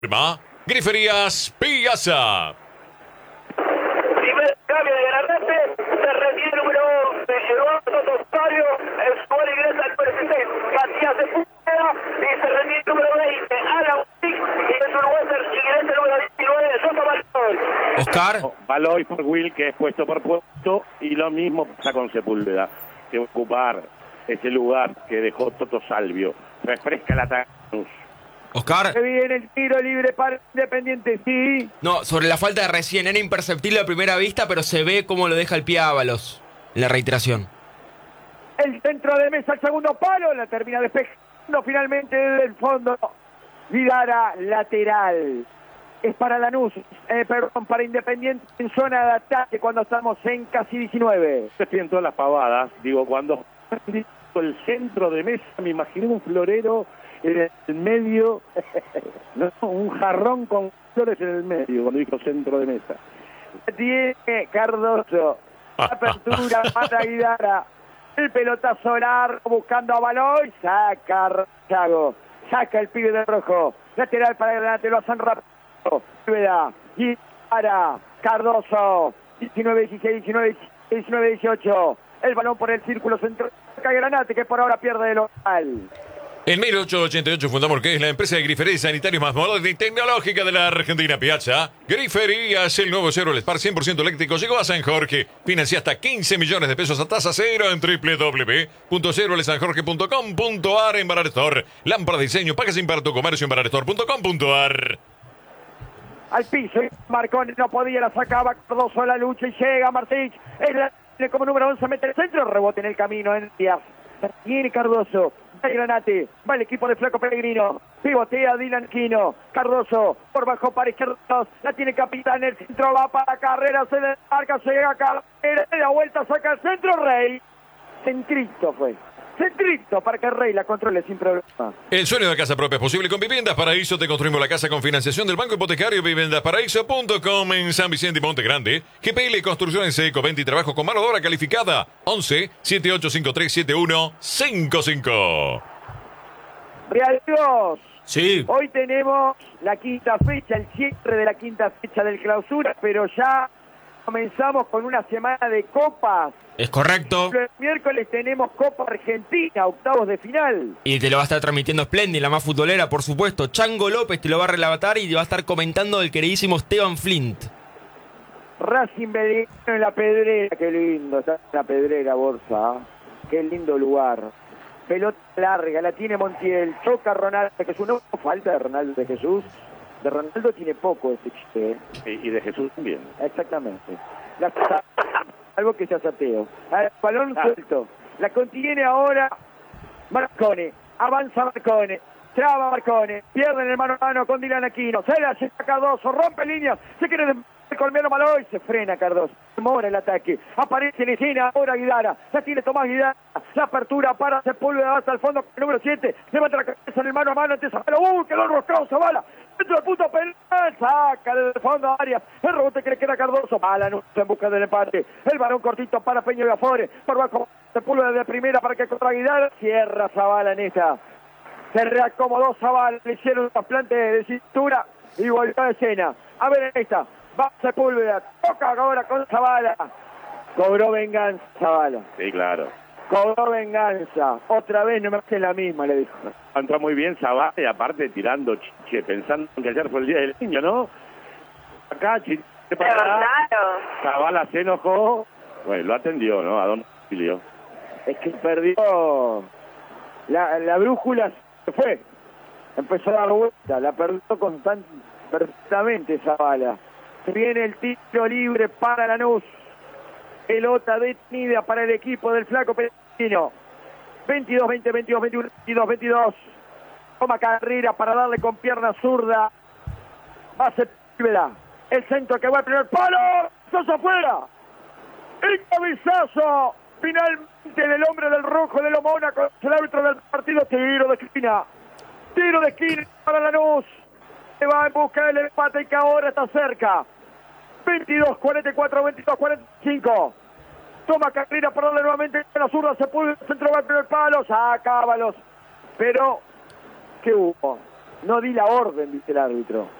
Griferías Piazza. Primer cambio de Granate, se retira el número 11, Eduardo Tostario, el cual ingresa al presente, Matías de Puera, y se retira el número 20, Alan Wick, y es un Western, y ingresa el número 19, Soto Baloy. Oscar. Baloy por Will, que es puesto por puesto, y lo mismo pasa con Sepúlveda, que ocupar ese lugar que dejó Toto Salvio. Refresca el ataque. Oscar. Se viene el tiro libre para Independiente, sí. No, sobre la falta de recién, era imperceptible a primera vista, pero se ve cómo lo deja el pie a Ábalos en la reiteración. El centro de mesa, el segundo palo, la termina despejando finalmente desde el fondo. Vidara, lateral. Es para Lanús, perdón, para Independiente en zona de ataque cuando estamos en casi 19. Estoy en todas las pavadas, digo, cuando el centro de mesa, me imaginé un florero en el medio, no, un jarrón con flores en el medio, cuando dijo centro de mesa. Tiene Cardoso, apertura para Vidara, el pelotazo largo buscando a Baloy, saca Chago, saca el pibe de rojo, lateral para adelante, lo hacen rápido, y para Cardoso, 19-16, 19-18, el balón por el círculo central, Granate que por ahora pierde el local. En 1888 fundamos que es la empresa de grifería y sanitarios más moderna y tecnológica de la Argentina, Piazza. Griferías, el nuevo Cero Spar 100% eléctrico llegó a San Jorge. Financia hasta 15 millones de pesos a tasa cero en www.cerolesanjorge.com.ar en Barar Store. Lámpara de diseño, packaging para tu comercio en bararstore.com.ar. Al piso, Marconi no podía, la sacaba Cardoso a la lucha y llega Martínez. Como número 11 mete el centro, rebote en el camino en Díaz. Tiene Cardoso, va el Granate, va el equipo de Flaco Pellegrino, pivotea Dylan Quino, Cardoso por bajo para izquierdos, la tiene Capitán, el centro va para Carrera, se le marca, llega Carrera, da vuelta, saca el centro, Rey. Centrito fue. Centrito para que Rey la controle sin problema. El sueño de casa propia es posible con Viviendas Paraíso. Te construimos la casa con financiación del Banco Hipotecario viviendasparaíso.com en San Vicente y Monte Grande. GPL Construcciones Ecoventa y trabajo con mano de obra calificada. 11 7853 7155. Real Dios. Sí. Hoy tenemos la quinta fecha, el cierre de la quinta fecha del clausura, pero ya comenzamos con una semana de copas. Es correcto. El miércoles tenemos Copa Argentina, octavos de final. Y te lo va a estar transmitiendo Splendid, la más futbolera, por supuesto. Chango López te lo va a relatar y te va a estar comentando el queridísimo Esteban Flint. Racing Belgrano en la Pedrera, qué lindo, está en la Pedrera, Borsa. Qué lindo lugar. Pelota larga, la tiene Montiel, choca Ronaldo de Jesús. No falta de Ronaldo de Jesús. De Ronaldo tiene poco este chiste. Y de Jesús también. Exactamente. Algo que sea sateo. Balón suelto. La contiene ahora Marcone. Avanza Marcone. Traba Marcone. Pierden el mano a mano con Dylan Aquino. Se la lleva Cardoso. Rompe líneas. Se quiere de Colmero Baloy. Se frena Cardoso. Mora el ataque. Aparece en escena ahora Guidara. La tiene Tomás Guidara. La apertura para Sepúlveda hasta el fondo. Número 7. Levanta la cabeza en el mano a mano. Empieza a quedó enroscado Zavala. Dentro del punto penal, saca desde el fondo a Arias, el rebote que le queda a Cardoso, Lanús en busca del empate, el varón cortito para Peña de Afore, por bajo Sepúlveda de primera para que contra Guidara, cierra Zavala en esta, se reacomodó Zavala, le hicieron un trasplante de cintura y volvió a escena, a ver en esta, va Sepúlveda, toca ahora con Zavala, cobró venganza Zavala. Sí, claro. Cobró venganza, otra vez no me hace la misma, le dijo. Entró muy bien Zavala y aparte tirando chiche, pensando que ayer fue el día del niño, ¿no? Acá, chiche para allá. Zavala se enojó, bueno, lo atendió, ¿no? A don Emilio. Es que perdió la brújula, se fue. Empezó a dar vuelta, la perdió perfectamente Zavala. Viene el tiro libre para Lanús. Pelota detenida para el equipo del Flaco Pellegrino. 22-20, 22-21, 22-22. Toma carrera para darle con pierna zurda. Va a Sepúlveda. El centro que va al primer palo. ¡Sos afuera! El cabezazo finalmente del hombre del rojo de Lomona con el árbitro del partido. Tiro de esquina. Tiro de esquina para Lanús. Se va en busca del empate que ahora está cerca. 22-44, 22-45. Toma carrera para darle nuevamente a la zurda. Se puede, centro va al primer palo. Saca Ábalos. Pero, ¿qué hubo? No di la orden, dice el árbitro.